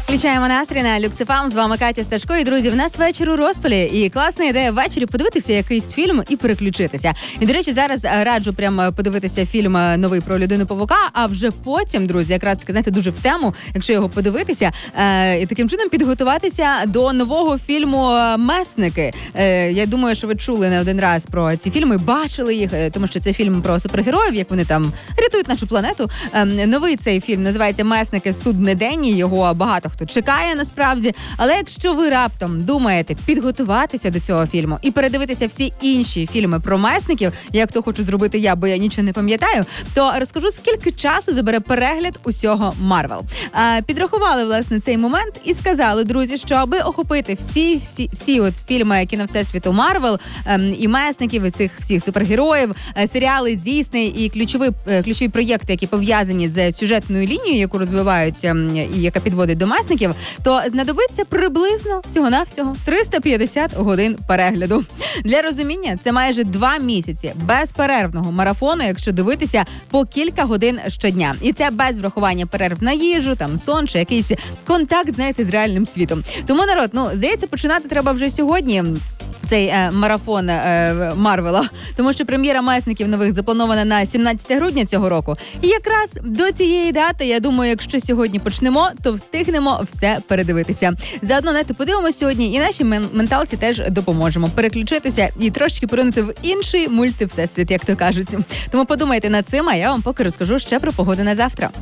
Включаємо настрій на Люкс ФМ. З вами Катя Сташко. І, друзі, в нас вечір у розпалі. І класна ідея ввечері подивитися якийсь фільм і переключитися. І, до речі, зараз раджу прямо подивитися фільм новий про людину-павука, а вже потім, друзі, якраз таки, знаєте, дуже в тему, якщо його подивитися, і таким чином підготуватися до нового фільму «Месники». Я думаю, що ви чули не один раз про ці фільми, бачили їх, тому що це фільм про супергероїв, як вони там рятують нашу планету. Новий цей фільм називається «Месники. Суднеденні». Його багато хто чекає насправді. Але якщо ви раптом думаєте підготуватися до цього фільму і передивитися всі інші фільми про месників, як то хочу зробити я, бо я нічого не пам'ятаю, то розкажу, скільки часу забере перегляд усього Марвел. Підрахували, власне, цей момент і сказали, друзі, що аби охопити всі от фільми кіновсесвіту Марвел, і месників, і цих всіх супергероїв, серіали Дісней і ключові проєкти, які пов'язані з сюжетною лінією, яку розвиваються і яка підводить до месників, то знадобиться приблизно всього-навсього 350 годин перегляду. Для розуміння, це майже 2 місяці безперервного марафону, якщо дивитися по кілька годин щодня. І це без врахування перерв на їжу, там сон чи якийсь контакт, знаєте, з реальним світом. Тому, народ, здається, починати треба вже сьогодні цей марафон Марвела, тому що прем'єра месників нових запланована на 17 грудня цього року. І якраз до цієї дати, я думаю, якщо сьогодні почнемо, то встигнемо все передивитися. Заодно, знаєте, подивимося сьогодні і нашій менталці теж допоможемо переключитися і трошки поринути в інший мультивсесвіт, як то кажуть. Тому подумайте над цим, а я вам поки розкажу ще про погоду на завтра.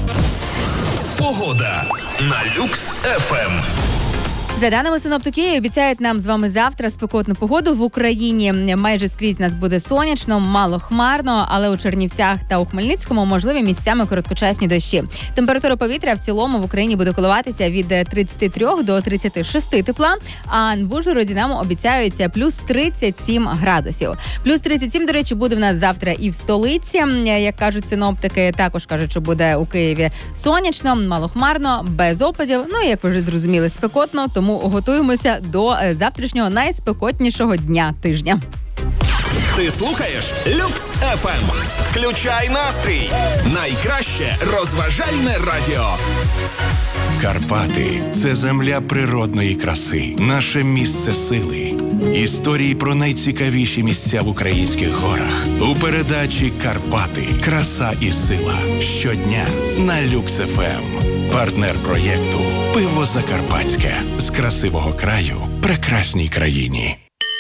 Погода на Люкс ФМ. За даними синоптиків, обіцяють нам з вами завтра спекотну погоду в Україні. Майже скрізь нас буде сонячно, мало хмарно, але у Чернівцях та у Хмельницькому можливі місцями короткочасні дощі. Температура повітря в цілому в Україні буде коливатися від 33 до 36 тепла, а в Ужгороді нам обіцяються плюс 37 градусів. Плюс 37, до речі, буде в нас завтра і в столиці, як кажуть синоптики. Також кажуть, що буде у Києві сонячно, мало хмарно, без опадів. І, як ви вже зрозуміли, спекотно, тому готуємося до завтрашнього найспекотнішого дня тижня. Ти слухаєш Люкс ФМ. Включай настрій. Найкраще розважальне радіо. Карпати – це земля природної краси, наше місце сили. Історії про найцікавіші місця в українських горах. У передачі «Карпати. Краса і сила». Щодня на Люкс ФМ. Партнер проєкту «Пиво Закарпатське». З красивого краю прекрасній країні.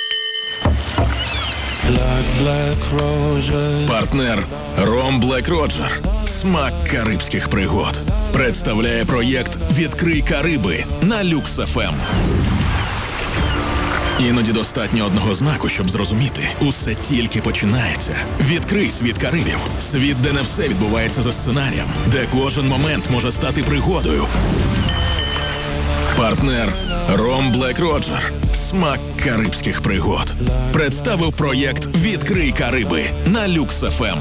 Партнер Ром Блек Роджер. Смак карибських пригод. Представляє проєкт «Відкрий Кариби» на Люкс ФМ. Іноді достатньо одного знаку, щоб зрозуміти. Усе тільки починається. Відкрий світ Карибів. Світ, де не все відбувається за сценарієм. Де кожен момент може стати пригодою. Партнер Ром Блек Роджер. Смак карибських пригод. Представив проєкт «Відкрий Кариби» на Люкс ФМ.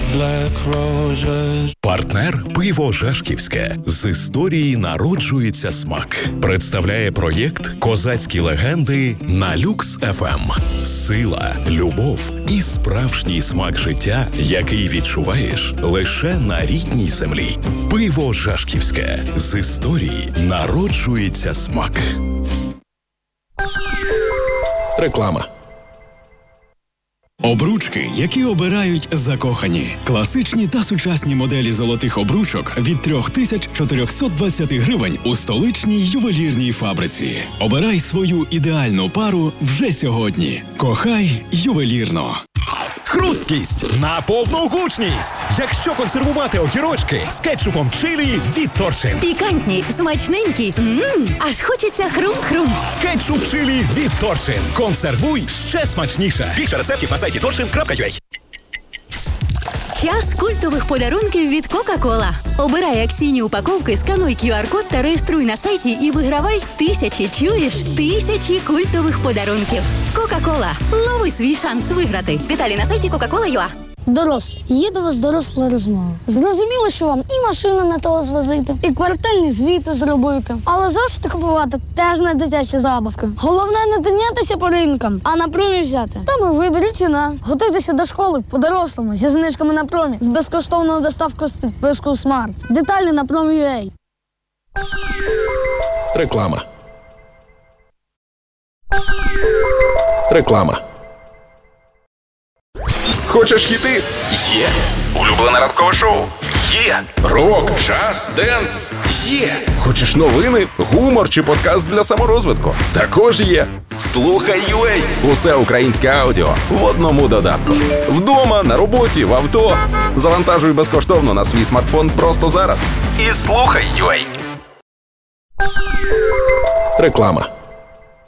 Партнер «Пиво Жашківське». З історії народжується смак. Представляє проєкт «Козацькі легенди» на Люкс ФМ. Сила, любов і справжній смак життя, який відчуваєш лише на рідній землі. Пиво Жашківське. З історії народжується смак. Реклама. Обручки, які обирають закохані. Класичні та сучасні моделі золотих обручок від 3420 гривень у столичній ювелірній фабриці. Обирай свою ідеальну пару вже сьогодні. Кохай ювелірно. Хрусткість на повну гучність. Якщо консервувати огірочки з кетчупом чилі від Торчин. Пікантні, смачненькі. Аж хочеться хрум-хрум. Кетчуп чилі від Торчин. Консервуй ще смачніше. Більше рецептів на сайті torchin.ua. Час культових подарунків від Кока-Кола. Обирай акційні упаковки, скануй QR-код та реєструй на сайті і вигравай тисячі культових подарунків. Кока-Кола. Лови свій шанс виграти. Деталі на сайті Coca-Cola.ua. Дорослі, є до вас доросла розмова. Зрозуміло, що вам і машину не того звозити, і квартальні звіти зробити. Але зошити купувати теж не дитячі забавки. Головне не тинятися по ринкам, а на промі взяти. Там і виберіть ціна. Готуйтеся до школи по-дорослому зі знижками на промі, з безкоштовною доставкою з підпискою Smart. Деталі на Prom.ua. Реклама. Реклама. Хочеш хіти? Є. Улюблене ранкове шоу? Є. Рок, джаз, денс? Є. Хочеш новини, гумор чи подкаст для саморозвитку? Також є. Слухай UA. Усе українське аудіо в одному додатку. Вдома, на роботі, в авто. Завантажуй безкоштовно на свій смартфон просто зараз. І слухай UA. Реклама.